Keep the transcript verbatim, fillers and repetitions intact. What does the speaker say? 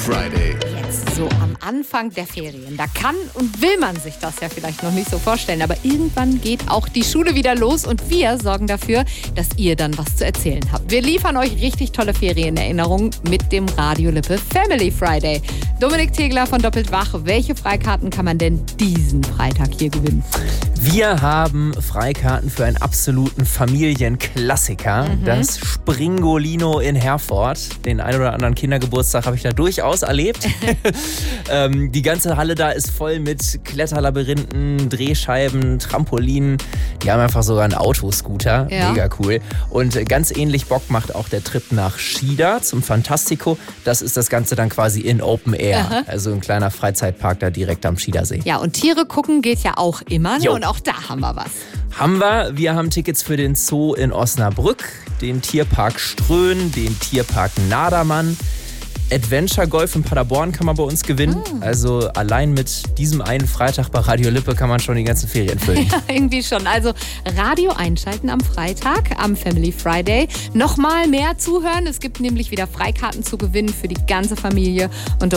Friday. Jetzt so am Anfang der Ferien. Da kann und will man sich das ja vielleicht noch nicht so vorstellen. Aber irgendwann geht auch die Schule wieder los und wir sorgen dafür, dass ihr dann was zu erzählen habt. Wir liefern euch richtig tolle Ferienerinnerungen mit dem Radio Lippe Family Friday. Dominik Tegler von Doppelt Wach. Welche Freikarten kann man denn diesen Freitag hier gewinnen? Wir haben Freikarten für einen absoluten Familienklassiker. Mhm. Das Springolino in Herford. Den ein oder anderen Kindergeburtstag habe ich da durchaus erlebt. ähm, die ganze Halle da ist voll mit Kletterlabyrinthen, Drehscheiben, Trampolinen. Die haben einfach sogar einen Autoscooter. Ja. Mega cool. Und ganz ähnlich Bock macht auch der Trip nach Schieder zum Fantastico. Das ist das Ganze dann quasi in Open Air. Aha. Also ein kleiner Freizeitpark da direkt am Schiedersee. Ja, und Tiere gucken geht ja auch immer. Ne? Und auch da haben wir was. Haben wir. Wir haben Tickets für den Zoo in Osnabrück, den Tierpark Ströhen, den Tierpark Nadermann. Adventure Golf in Paderborn kann man bei uns gewinnen. Ah. Also allein mit diesem einen Freitag bei Radio Lippe kann man schon die ganzen Ferien füllen. Ja, irgendwie schon. Also Radio einschalten am Freitag, am Family Friday. Nochmal mehr zuhören. Es gibt nämlich wieder Freikarten zu gewinnen für die ganze Familie. Und